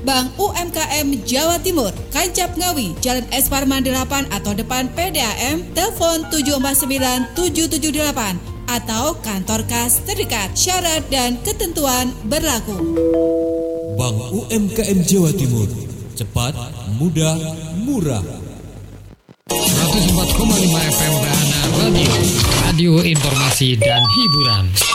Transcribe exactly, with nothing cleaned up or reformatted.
Bank U M K M Jawa Timur, Kancap Ngawi, Jalan S. Parman delapan atau depan P D A M, telepon tujuh empat sembilan tujuh tujuh delapan atau kantor kas terdekat. Syarat dan ketentuan berlaku. Bank U M K M Jawa Timur, cepat, mudah, murah. seratus empat koma lima F M Bahana Radio, radio informasi dan hiburan.